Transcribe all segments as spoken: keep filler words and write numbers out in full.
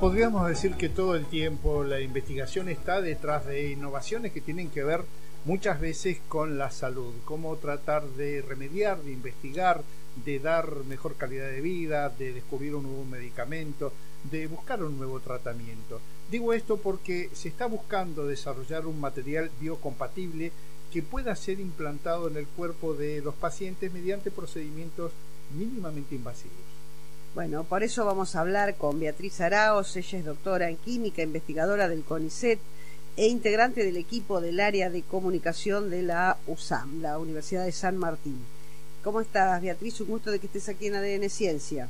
Podríamos decir que todo el tiempo la investigación está detrás de innovaciones que tienen que ver muchas veces con la salud, cómo tratar de remediar, de investigar, de dar mejor calidad de vida, de descubrir un nuevo medicamento, de buscar un nuevo tratamiento. Digo esto porque se está buscando desarrollar un material biocompatible que pueda ser implantado en el cuerpo de los pacientes mediante procedimientos mínimamente invasivos. Bueno, por eso vamos a hablar con Beatriz Araos. Ella es doctora en química, investigadora del CONICET e integrante del equipo del área de comunicación de la U S A M, la Universidad de San Martín. ¿Cómo estás, Beatriz? Un gusto de que estés aquí en A D N Ciencia.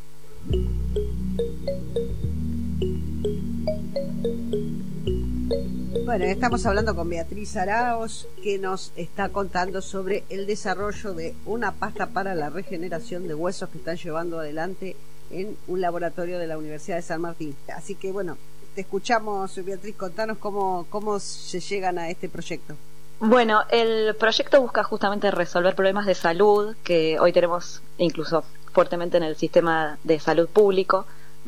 Bueno, estamos hablando con Beatriz Araos, que nos está contando sobre el desarrollo de una pasta para la regeneración de huesos que están llevando adelante en un laboratorio de la Universidad de San Martín. Así que, bueno, te escuchamos, Beatriz, contanos cómo, cómo se llegan a este proyecto. Bueno, el proyecto busca justamente resolver problemas de salud que hoy tenemos incluso fuertemente en el sistema de salud público,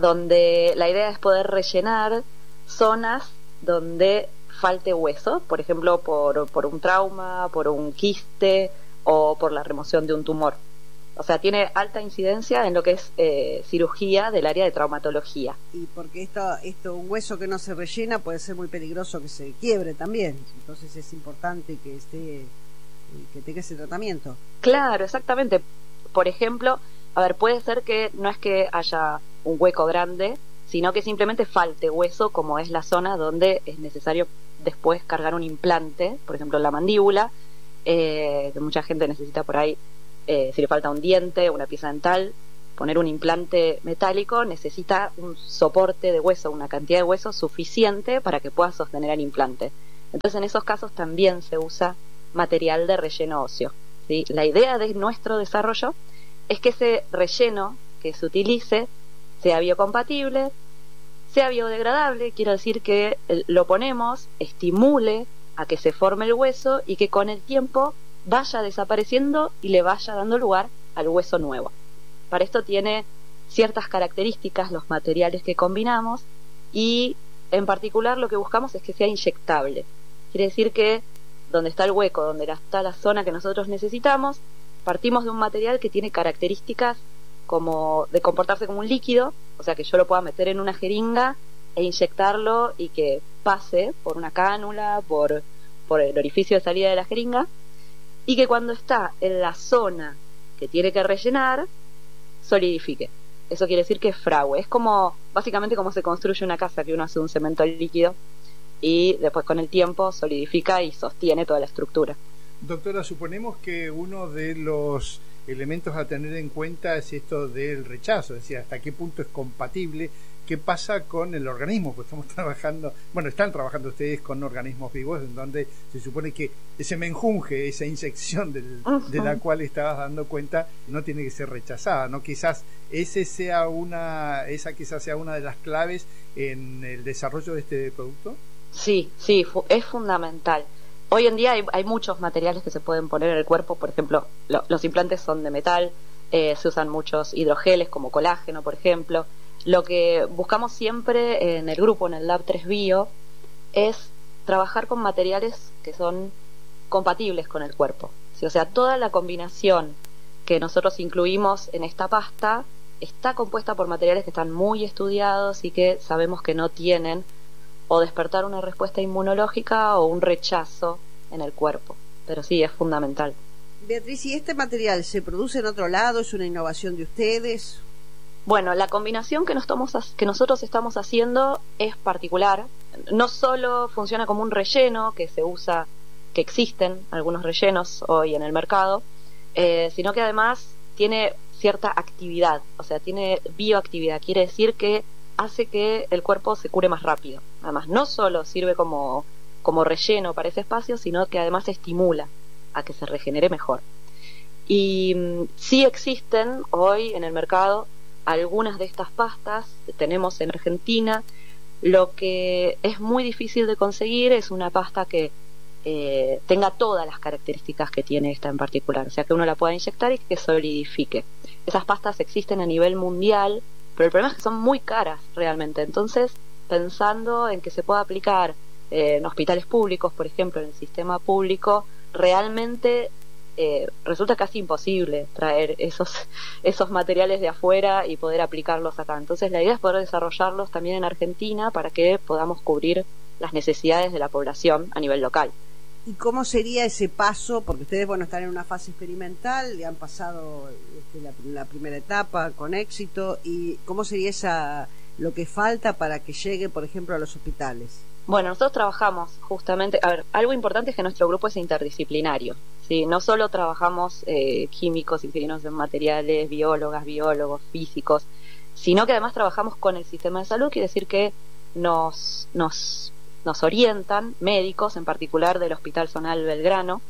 donde la idea es poder rellenar zonas donde falte hueso, por ejemplo, por, por un trauma, por un quiste o por la remoción de un tumor. O sea, tiene alta incidencia en lo que es eh, cirugía del área de traumatología. Y porque esto, esto, un hueso que no se rellena puede ser muy peligroso que se quiebre también. Entonces es importante que esté, que tenga ese tratamiento. Claro, exactamente. Por ejemplo, a ver, puede ser que no es que haya un hueco grande, sino que simplemente falte hueso, como es la zona donde es necesario después cargar un implante, por ejemplo la mandíbula, eh, que mucha gente necesita por ahí, eh, si le falta un diente, una pieza dental, poner un implante metálico necesita un soporte de hueso, una cantidad de hueso suficiente para que pueda sostener el implante. Entonces en esos casos también se usa material de relleno óseo, ¿sí? La idea de nuestro desarrollo es que ese relleno que se utilice sea biocompatible, sea biodegradable, quiero decir que lo ponemos, estimule a que se forme el hueso y que con el tiempo vaya desapareciendo y le vaya dando lugar al hueso nuevo. Para esto tiene ciertas características los materiales que combinamos y en particular lo que buscamos es que sea inyectable. Quiere decir que donde está el hueco, donde está la zona que nosotros necesitamos, partimos de un material que tiene características como de comportarse como un líquido, o sea que yo lo pueda meter en una jeringa e inyectarlo y que pase por una cánula, por, por el orificio de salida de la jeringa, y que cuando está en la zona que tiene que rellenar, solidifique. Eso quiere decir que fragüe. Es como, básicamente como se construye una casa, que uno hace un cemento líquido y después con el tiempo solidifica y sostiene toda la estructura. Doctora, suponemos que uno de los elementos a tener en cuenta es esto del rechazo, es decir, hasta qué punto es compatible, qué pasa con el organismo, pues estamos trabajando, bueno, están trabajando ustedes con organismos vivos en donde se supone que ese menjunje, esa inyección del, uh-huh. de la cual estabas dando cuenta, no tiene que ser rechazada, ¿no? Quizás ese sea una, esa quizás sea una de las claves en el desarrollo de este producto. Sí, sí, fu- es fundamental. Hoy en día hay, hay muchos materiales que se pueden poner en el cuerpo, por ejemplo, lo, los implantes son de metal, eh, se usan muchos hidrogeles como colágeno, por ejemplo. Lo que buscamos siempre en el grupo, en el Lab tres Bio, es trabajar con materiales que son compatibles con el cuerpo. ¿Sí? O sea, toda la combinación que nosotros incluimos en esta pasta está compuesta por materiales que están muy estudiados y que sabemos que no tienen o despertar una respuesta inmunológica o un rechazo en el cuerpo. Pero sí, es fundamental. Beatriz, ¿y este material se produce en otro lado? ¿Es una innovación de ustedes? Bueno, la combinación que, nos estamos, que nosotros estamos haciendo es particular. No solo funciona como un relleno que se usa, que existen algunos rellenos hoy en el mercado, eh, sino que además tiene cierta actividad, o sea, tiene bioactividad. Quiere decir que hace que el cuerpo se cure más rápido. Además, no solo sirve como, como relleno para ese espacio, sino que además estimula a que se regenere mejor. Y mmm, sí existen hoy en el mercado algunas de estas pastas, tenemos en Argentina. Lo que es muy difícil de conseguir es una pasta que eh, tenga todas las características que tiene esta en particular, o sea, que uno la pueda inyectar y que solidifique. Esas pastas existen a nivel mundial, pero el problema es que son muy caras realmente. Entonces, pensando en que se pueda aplicar eh, en hospitales públicos, por ejemplo, en el sistema público, realmente eh, resulta casi imposible traer esos, esos materiales de afuera y poder aplicarlos acá. Entonces, la idea es poder desarrollarlos también en Argentina para que podamos cubrir las necesidades de la población a nivel local. ¿Y cómo sería ese paso? Porque ustedes, bueno, están en una fase experimental, y han pasado este, la, la primera etapa con éxito, y ¿cómo sería esa lo que falta para que llegue, por ejemplo, a los hospitales? Bueno, nosotros trabajamos justamente, a ver, algo importante es que nuestro grupo es interdisciplinario, ¿sí? No solo trabajamos eh, químicos, ingenieros en materiales, biólogas, biólogos, físicos, sino que además trabajamos con el sistema de salud, quiere decir que nos... nos nos orientan médicos, en particular del Hospital Zonal Belgrano,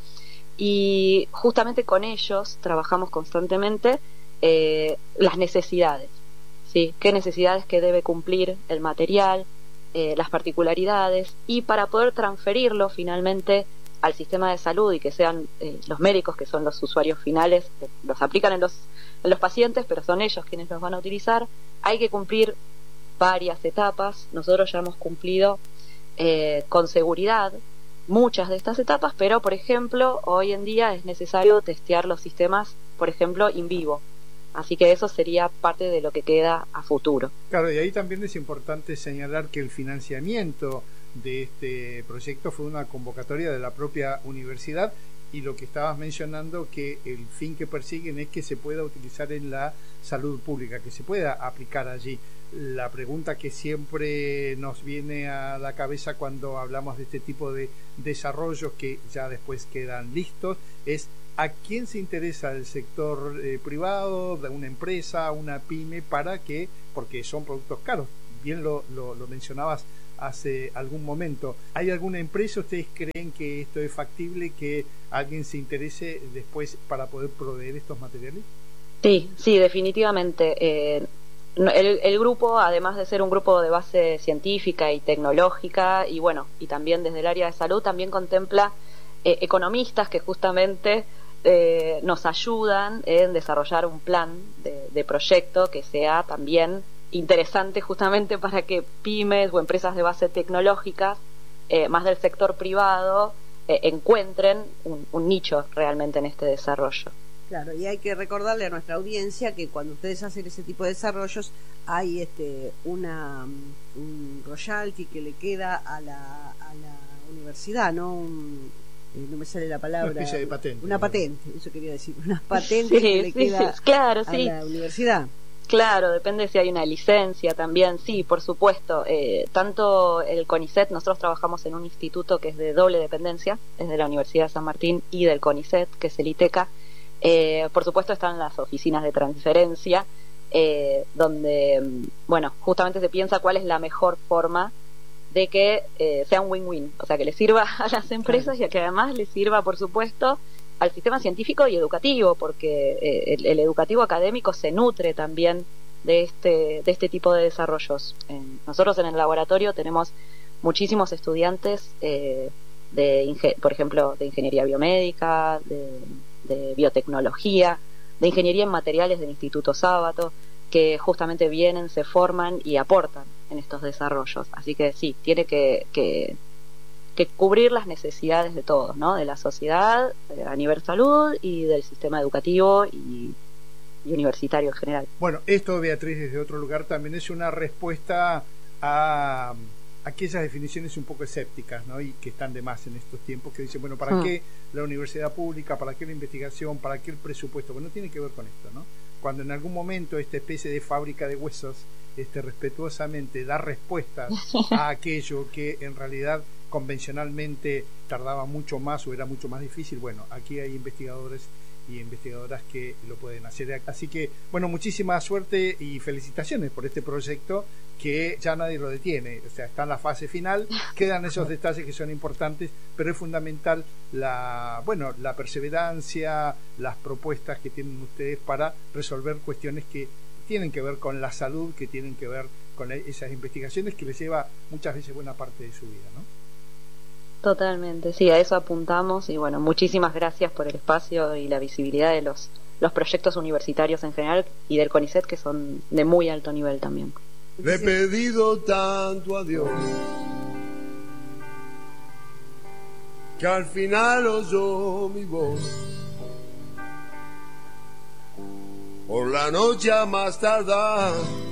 y justamente con ellos trabajamos constantemente eh, las necesidades, ¿sí? Qué necesidades que debe cumplir el material, eh, las particularidades, y para poder transferirlo finalmente al sistema de salud y que sean eh, los médicos, que son los usuarios finales, que los aplican en los, en los pacientes, pero son ellos quienes los van a utilizar, hay que cumplir varias etapas. Nosotros ya hemos cumplido Eh, con seguridad muchas de estas etapas, pero por ejemplo hoy en día es necesario testear los sistemas, por ejemplo in vivo, así que eso sería parte de lo que queda a futuro. Claro, y ahí también es importante señalar que el financiamiento de este proyecto fue una convocatoria de la propia universidad, y lo que estabas mencionando, que el fin que persiguen es que se pueda utilizar en la salud pública, que se pueda aplicar allí. La pregunta que siempre nos viene a la cabeza cuando hablamos de este tipo de desarrollos que ya después quedan listos es: ¿a quién se interesa el sector eh, privado, de una empresa, una pyme, para que, porque son productos caros? Bien lo, lo, lo mencionabas hace algún momento. ¿Hay alguna empresa, ustedes creen que esto es factible, que alguien se interese después para poder proveer estos materiales? Sí, sí, definitivamente. Eh, el, el grupo, además de ser un grupo de base científica y tecnológica, y bueno, y también desde el área de salud, también contempla eh, economistas que justamente eh, nos ayudan en desarrollar un plan de, de proyecto que sea también interesante justamente para que pymes o empresas de base tecnológica, eh, más del sector privado, eh, encuentren un, un nicho realmente en este desarrollo. Claro, y hay que recordarle a nuestra audiencia que cuando ustedes hacen ese tipo de desarrollos hay este una un royalty que le queda a la, a la universidad, ¿no? Un, eh, no me sale la palabra. Una especie de patente. Una patente, eso quería decir. Una patente sí, que le sí, queda sí, claro, a sí. la universidad. Claro, depende si hay una licencia también, sí, por supuesto. Eh, tanto el CONICET, nosotros trabajamos en un instituto que es de doble dependencia, es de la Universidad de San Martín y del CONICET, que es el ITECA. Eh, por supuesto están las oficinas de transferencia, eh, donde, bueno, justamente se piensa cuál es la mejor forma de que eh, sea un win-win, o sea, que le sirva a las empresas, claro, y que además le sirva, por supuesto, al sistema científico y educativo, porque eh, el, el educativo académico se nutre también de este de este tipo de desarrollos. En, nosotros en el laboratorio tenemos muchísimos estudiantes, eh, de inge- por ejemplo, de ingeniería biomédica, de, de biotecnología, de ingeniería en materiales del Instituto Sábato, que justamente vienen, se forman y aportan en estos desarrollos. Así que sí, tiene que... que que cubrir las necesidades de todos, ¿no? De la sociedad eh, a nivel salud y del sistema educativo y, y universitario en general. Bueno, esto, Beatriz, desde otro lugar también es una respuesta a aquellas definiciones un poco escépticas, ¿no? Y que están de más en estos tiempos, que dicen, bueno, ¿para mm. qué la universidad pública? ¿Para qué la investigación? ¿Para qué el presupuesto? Bueno, tiene que ver con esto, ¿no? Cuando en algún momento esta especie de fábrica de huesos este, respetuosamente da respuestas a aquello que en realidad convencionalmente tardaba mucho más o era mucho más difícil, bueno, aquí hay investigadores y investigadoras que lo pueden hacer. Así que, bueno, muchísima suerte y felicitaciones por este proyecto que ya nadie lo detiene, o sea, está en la fase final, quedan esos detalles que son importantes, pero es fundamental la, bueno, la perseverancia, las propuestas que tienen ustedes para resolver cuestiones que tienen que ver con la salud, que tienen que ver con esas investigaciones que les lleva muchas veces buena parte de su vida, ¿no? Totalmente, sí, a eso apuntamos y bueno, muchísimas gracias por el espacio y la visibilidad de los los proyectos universitarios en general y del CONICET, que son de muy alto nivel también. Le he pedido tanto a Dios que al final oyó mi voz. Por la noche a más tardar